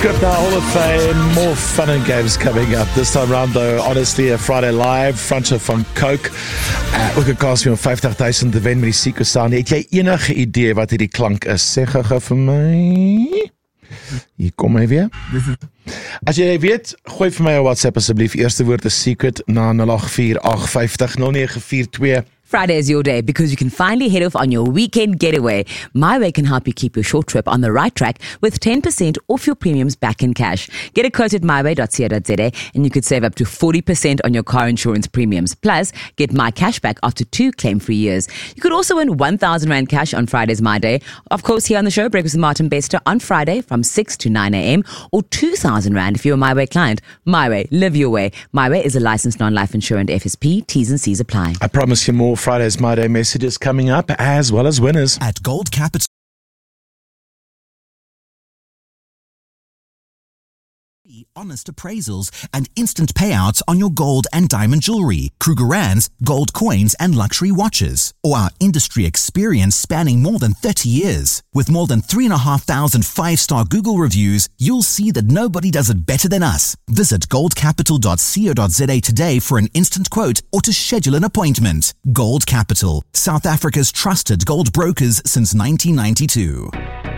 Crypto Hall of Fame, more fun and games coming up. This time round though, honestly, a Friday Live, Fransje van Coke. Ook 'n kans om 50,000 te wen met die Seco Sound. Het jy enige idee wat hierdie klank is? Sê gou vir my. Hier kom hy weer. As jy weet, gooi vir my 'n WhatsApp asseblief. Eerste woord is secret na 0848500942. Friday is your day because you can finally head off on your weekend getaway. MyWay can help you keep your short trip on the right track with 10% off your premiums back in cash. Get a quote at myway.co.za and you could save up to 40% on your car insurance premiums. Plus, get My Cash back after 2 claim-free years. You could also win R1,000 cash on Friday's My Day. Of course, here on the show, Breakfast with Martin Bester on Friday from 6 to 9 a.m. or R2,000 if you're a MyWay client. MyWay, live your way. MyWay is a licensed non-life insurance FSP. T's and C's apply. I promise you more Friday's My Day messages coming up, as well as winners. At Gold Capital. Honest appraisals and instant payouts on your gold and diamond jewelry, Krugerrands, gold coins and luxury watches, or our industry experience spanning more than 30 years. With more than 3,500 5-star Google reviews, you'll see that nobody does it better than us. Visit goldcapital.co.za today for an instant quote or to schedule an appointment. Gold Capital, South Africa's trusted gold brokers since 1992.